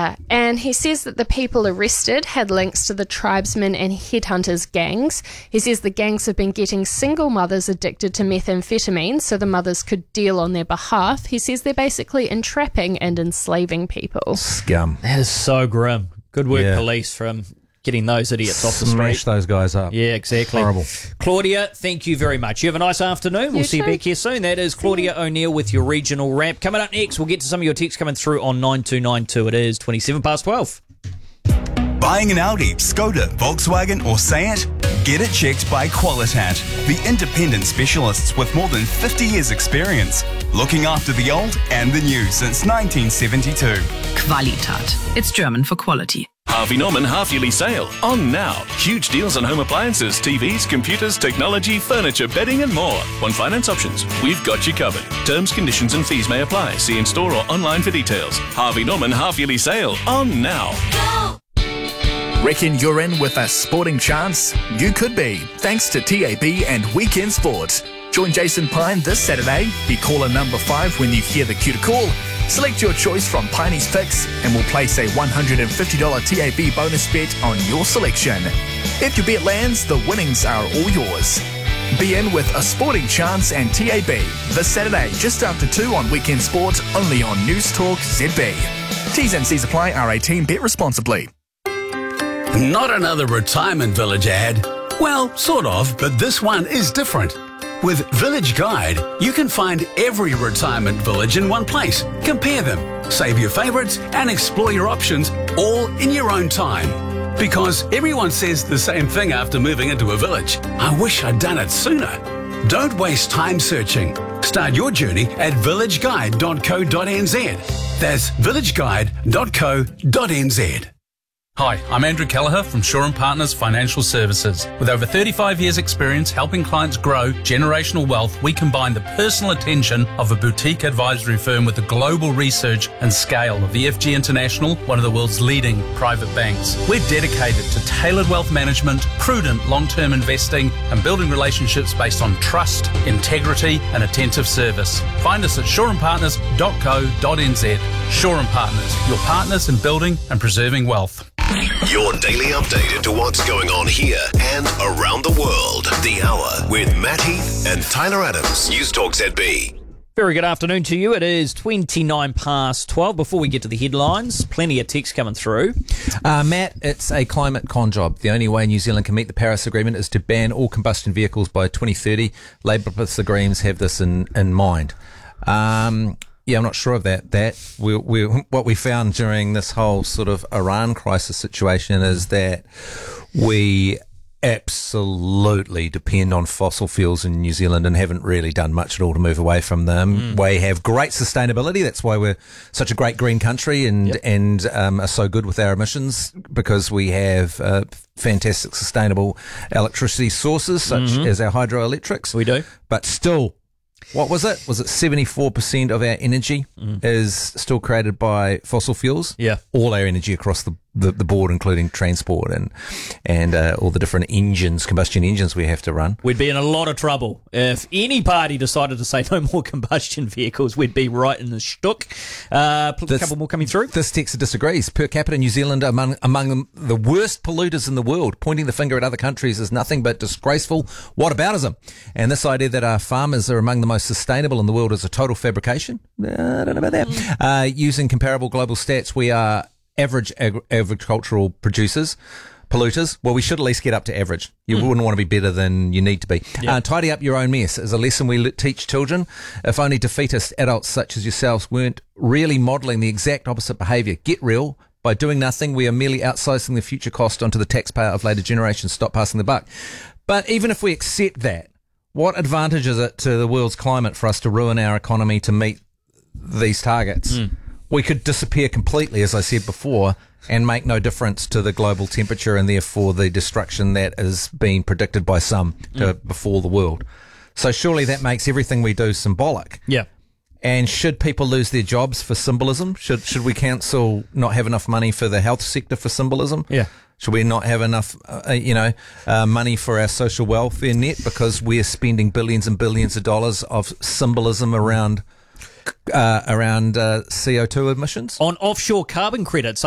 And he says that the people arrested had links to the tribesmen and headhunters gangs. He says the gangs have been getting single mothers addicted to methamphetamine so the mothers could deal on their behalf. He says they're basically entrapping and enslaving people. Scum. That is so grim. Good work, Yeah. police, from getting those idiots off the street. Smash those guys up. Yeah, exactly. Horrible. Claudia, thank you very much. You have a nice afternoon. We'll see you too. back here soon. That is Claudia O'Neill with your regional wrap. Coming up next, we'll get to some of your texts coming through on 9292. It is 27 past 12. Buying an Audi, Skoda, Volkswagen or Seat? Get it checked by Qualitat, the independent specialists with more than 50 years experience, looking after the old and the new since 1972. Qualitat. It's German for quality. Harvey Norman half-yearly sale. On now. Huge deals on home appliances, TVs, computers, technology, furniture, bedding and more. On finance options, we've got you covered. Terms, conditions and fees may apply. See in store or online for details. Harvey Norman half-yearly sale. On now. Reckon you're in with a sporting chance? You could be, thanks to TAB and Weekend Sport. Join Jason Pine this Saturday. Be caller number 5 when you hear the cue to call. Select your choice from Piney's Picks and we'll place a $150 TAB bonus bet on your selection. If your bet lands, the winnings are all yours. Be in with a sporting chance and TAB this Saturday just after 2 on Weekend Sport, only on News Talk ZB. T's and C's apply. R18. Bet responsibly. Not another retirement village ad. Well, sort of, but this one is different. With Village Guide, you can find every retirement village in one place. Compare them, save your favourites, and explore your options all in your own time. Because everyone says the same thing after moving into a village. I wish I'd done it sooner. Don't waste time searching. Start your journey at villageguide.co.nz. That's villageguide.co.nz. Hi, I'm Andrew Kelleher from Shore & Partners Financial Services. With over 35 years' experience helping clients grow generational wealth, we combine the personal attention of a boutique advisory firm with the global research and scale of EFG International, one of the world's leading private banks. We're dedicated to tailored wealth management, prudent long-term investing, and building relationships based on trust, integrity, and attentive service. Find us at shoreandpartners.co.nz. Shore & Partners, your partners in building and preserving wealth. Your daily update into what's going on here and around the world. The Hour with Matt Heath and Tyler Adams. News Talk ZB. Very good afternoon to you. It is 29 past 12. Before we get to the headlines, plenty of text coming through. Matt, it's a climate con job. The only way New Zealand can meet the Paris Agreement is to ban all combustion vehicles by 2030. Labour plus the Greens have this in mind. Yeah, I'm not sure of that. What we found during this whole sort of Iran crisis situation is that we absolutely depend on fossil fuels in New Zealand and haven't really done much at all to move away from them. We have great sustainability. That's why we're such a great green country and are so good with our emissions, because we have fantastic sustainable electricity sources such as our hydroelectrics. We do. But still, what was it? Was it 74% of our energy is still created by fossil fuels? Yeah. All our energy across the board, including transport and all the different combustion engines we have to run. We'd be in a lot of trouble. If any party decided to say no more combustion vehicles, we'd be right in the shtuck. A couple more coming through. This texter disagrees. Per capita, New Zealand among the worst polluters in the world. Pointing the finger at other countries is nothing but disgraceful whataboutism. And this idea that our farmers are among the most sustainable in the world is a total fabrication. I don't know about that. Using comparable global stats, we are average agricultural polluters. Well, we should at least get up to average. You wouldn't want to be better than you need to be. Tidy up your own mess is a lesson we teach children. If only defeatist adults such as yourselves weren't really modelling the exact opposite behaviour. Get real. By doing nothing, we are merely outsizing the future cost onto the taxpayer of later generations. Stop passing the buck. But even if we accept that, what advantage is it to the world's climate for us to ruin our economy to meet these targets? We could disappear completely, as I said before, and make no difference to the global temperature and therefore the destruction that is being predicted by some to befall the world. So surely that makes everything we do symbolic. Yeah. And should people lose their jobs for symbolism? Should we council not have enough money for the health sector for symbolism? Yeah. Should we not have enough, money for our social welfare net because we're spending billions and billions of dollars of symbolism around CO2 emissions? On offshore carbon credits,